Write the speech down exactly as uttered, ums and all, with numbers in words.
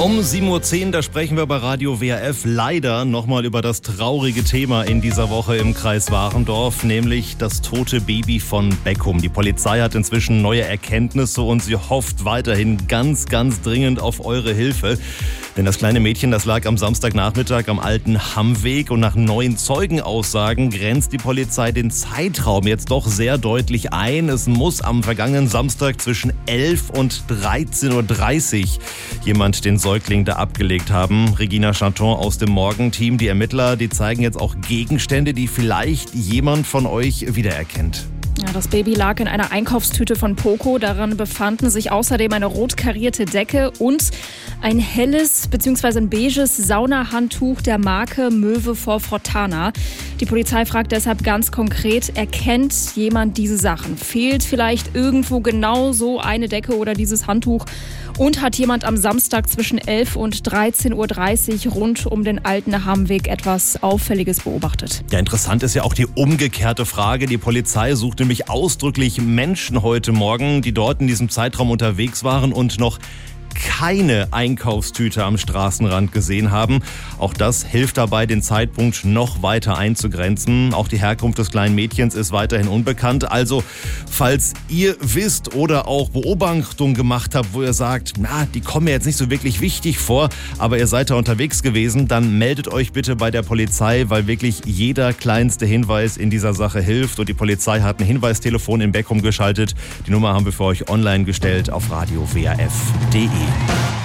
Um sieben Uhr zehn, da sprechen wir bei Radio W R F leider nochmal über das traurige Thema in dieser Woche im Kreis Warendorf, nämlich das tote Baby von Beckum. Die Polizei hat inzwischen neue Erkenntnisse und sie hofft weiterhin ganz, ganz dringend auf eure Hilfe. Denn das kleine Mädchen, das lag am Samstagnachmittag am alten Hammweg und nach neuen Zeugenaussagen grenzt die Polizei den Zeitraum jetzt doch sehr deutlich ein. Es muss am vergangenen Samstag zwischen elf und dreizehn Uhr dreißig jemand den Säugling da abgelegt haben. Regina Chanton aus dem Morgenteam, die Ermittler, die zeigen jetzt auch Gegenstände, die vielleicht jemand von euch wiedererkennt. Ja, das Baby lag in einer Einkaufstüte von Poco. Daran befanden sich außerdem eine rot karierte Decke und ein helles bzw. ein beiges Saunahandtuch der Marke Möwe vor Frottana. Die Polizei fragt deshalb ganz konkret, erkennt jemand diese Sachen? Fehlt vielleicht irgendwo genau so eine Decke oder dieses Handtuch? Und hat jemand am Samstag zwischen elf und dreizehn Uhr dreißig rund um den alten Hammweg etwas Auffälliges beobachtet? Ja, interessant ist ja auch die umgekehrte Frage. Die Polizei sucht nämlich ausdrücklich Menschen heute Morgen, die dort in diesem Zeitraum unterwegs waren und noch keine Einkaufstüte am Straßenrand gesehen haben. Auch das hilft dabei, den Zeitpunkt noch weiter einzugrenzen. Auch die Herkunft des kleinen Mädchens ist weiterhin unbekannt. Also, falls ihr wisst oder auch Beobachtungen gemacht habt, wo ihr sagt, na, die kommen mir jetzt nicht so wirklich wichtig vor, aber ihr seid da unterwegs gewesen, dann meldet euch bitte bei der Polizei, weil wirklich jeder kleinste Hinweis in dieser Sache hilft. Und die Polizei hat ein Hinweistelefon in Beckum geschaltet. Die Nummer haben wir für euch online gestellt auf radio w r f punkt d e.